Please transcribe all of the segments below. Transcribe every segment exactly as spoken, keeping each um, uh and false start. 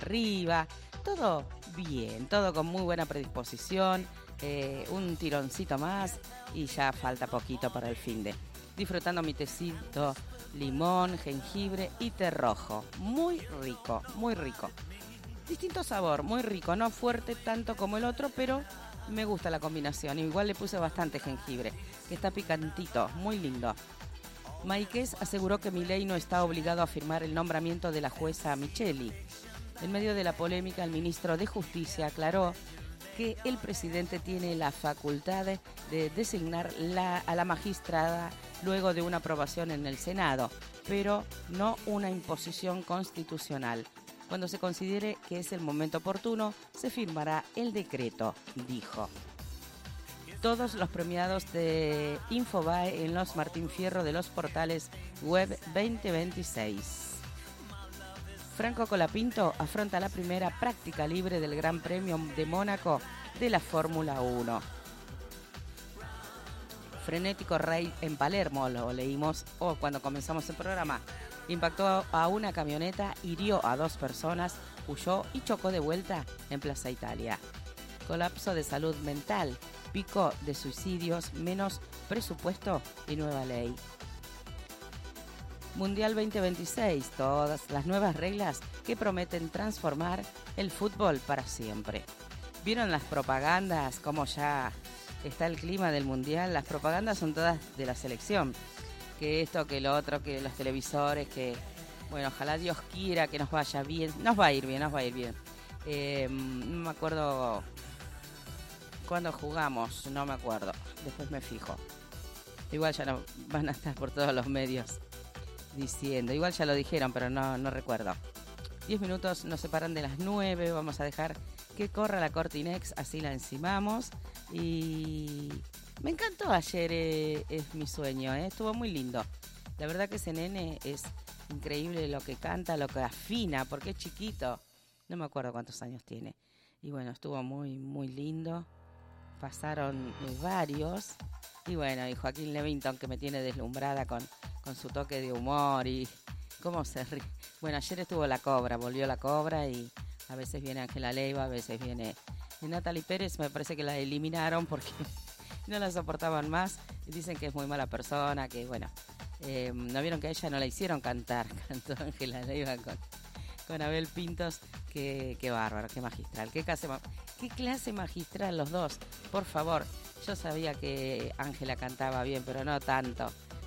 arriba, todo bien, todo con muy buena predisposición, eh, un tironcito más y ya falta poquito para el finde. Disfrutando mi tecito, limón, jengibre y té rojo, muy rico, muy rico. Distinto sabor, muy rico, no fuerte tanto como el otro, pero me gusta la combinación. Igual le puse bastante jengibre, que está picantito, muy lindo. Máiquez aseguró que Milei no está obligado a firmar el nombramiento de la jueza Micheli. En medio de la polémica, el ministro de Justicia aclaró que el presidente tiene la facultad de designar la, a la magistrada luego de una aprobación en el Senado, pero no una imposición constitucional. Cuando se considere que es el momento oportuno, se firmará el decreto, dijo. Todos los premiados de Infobae en los Martín Fierro de los portales web veinte veintiséis. Franco Colapinto afronta la primera práctica libre del Gran Premio de Mónaco de la Fórmula uno. Frenético rey en Palermo, lo leímos oh, cuando comenzamos el programa. Impactó a una camioneta, hirió a dos personas, huyó y chocó de vuelta en Plaza Italia. Colapso de salud mental, pico de suicidios, menos presupuesto y nueva ley. Mundial veinte veintiséis, todas las nuevas reglas que prometen transformar el fútbol para siempre. ¿Vieron las propagandas? Cómo ya está el clima del Mundial. Las propagandas son todas de la selección. Que esto, que lo otro, que los televisores, que... Bueno, ojalá Dios quiera que nos vaya bien. Nos va a ir bien, nos va a ir bien. Eh, no me acuerdo cuándo jugamos, no me acuerdo. Después me fijo. Igual ya no van a estar por todos los medios diciendo. Igual ya lo dijeron, pero no, no recuerdo. Diez minutos nos separan de las nueve. Vamos a dejar que corra la Cortinex, así la encimamos. Y me encantó ayer, eh, es mi sueño, eh. Estuvo muy lindo. La verdad que ese nene es increíble lo que canta, lo que afina, porque es chiquito. No me acuerdo cuántos años tiene. Y bueno, estuvo muy, muy lindo. Pasaron eh, varios. Y bueno, y Joaquín Levington, que me tiene deslumbrada con, con su toque de humor y cómo se ríe. Bueno, ayer estuvo la Cobra, volvió la Cobra y a veces viene Ángela Leiva, a veces viene Natalie Pérez. Me parece que la eliminaron porque no la soportaban más. Dicen que es muy mala persona, que bueno, eh, no vieron que a ella no la hicieron cantar. Cantó Ángela Leiva con, con Abel Pintos. Qué, qué bárbaro, qué magistral. Qué clase, qué clase magistral los dos, por favor. Yo sabía que Ángela cantaba bien, pero no tanto.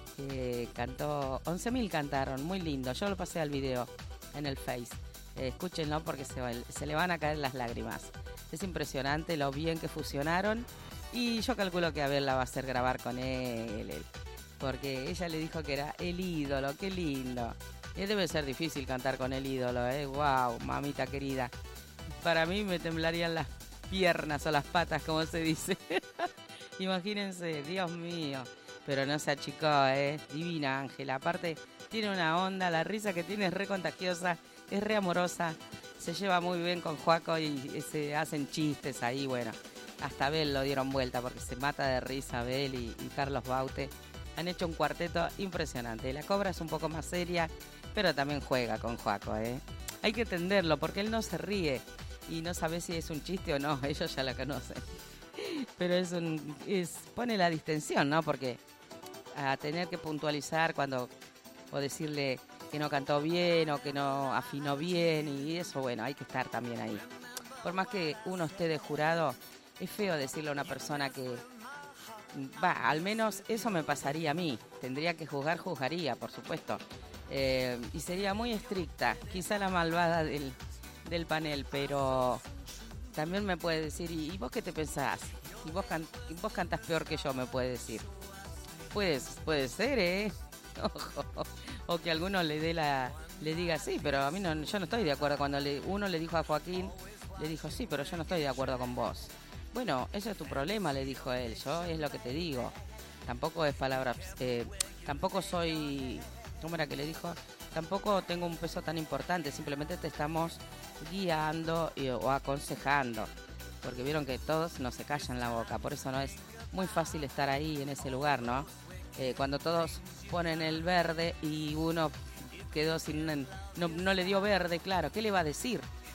Eh, cantó, once mil cantaron, muy lindo. Yo lo pasé al video en el Face. Eh, escúchenlo porque se, va, se le van a caer las lágrimas. Es impresionante lo bien que fusionaron. Y yo calculo que Abel la va a hacer grabar con él, él. Porque ella le dijo que era el ídolo, qué lindo. Y debe ser difícil cantar con el ídolo, ¿eh? Wow, mamita querida. Para mí me temblarían las piernas o las patas, como se dice. Imagínense, Dios mío. Pero no se achicó, ¿eh? Divina Ángela. Aparte, tiene una onda, la risa que tiene es re contagiosa, es re amorosa. Se lleva muy bien con Joaco y se hacen chistes ahí, bueno. Hasta Abel lo dieron vuelta porque se mata de risa Abel y, y Carlos Baute. Han hecho un cuarteto impresionante. La Cobra es un poco más seria, pero también juega con Joaco, ¿eh? Hay que entenderlo porque él no se ríe y no sabe si es un chiste o no. Ellos ya lo conocen. Pero es un... Es, pone la distensión, ¿no? Porque a tener que puntualizar cuando... O decirle que no cantó bien o que no afinó bien y eso, bueno, hay que estar también ahí. Por más que uno esté de jurado, es feo decirle a una persona que... Va, al menos eso me pasaría a mí. Tendría que juzgar, juzgaría, por supuesto. Eh, y sería muy estricta, quizá la malvada del, del panel, pero también me puede decir, ¿y, y vos qué te pensás? ¿Y vos, can, y vos cantás peor que yo? Me puede decir. Pues, puede ser, ¿eh? Ojo. O que alguno le dé la, le diga sí, pero a mí no, yo no estoy de acuerdo. Cuando le, uno le dijo a Joaquín, le dijo sí, pero yo no estoy de acuerdo con vos. Bueno, eso es tu problema, le dijo él. Yo es lo que te digo. Tampoco es palabras, eh, tampoco soy, ¿cómo era que le dijo? Tampoco tengo un peso tan importante, simplemente te estamos guiando y, o aconsejando. Porque vieron que todos no se callan la boca, por eso no es muy fácil estar ahí en ese lugar, ¿no? Eh, cuando todos ponen el verde y uno quedó sin, no, no le dio verde, claro, ¿qué le va a decir?